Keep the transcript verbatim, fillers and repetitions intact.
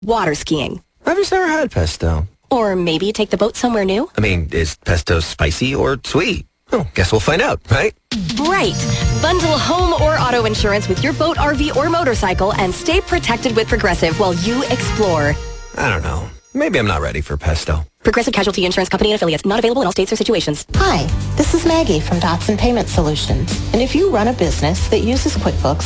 water skiing. I've just never had pesto. Or maybe take the boat somewhere new? I mean, is pesto spicy or sweet? Oh, guess we'll find out, right? Right. Bundle home or auto insurance with your boat, R V, or motorcycle and stay protected with Progressive while you explore. I don't know. Maybe I'm not ready for pesto. Progressive Casualty Insurance Company and Affiliates. Not available in all states or situations. Hi, this is Maggie from Dotson Payment Solutions. And if you run a business that uses QuickBooks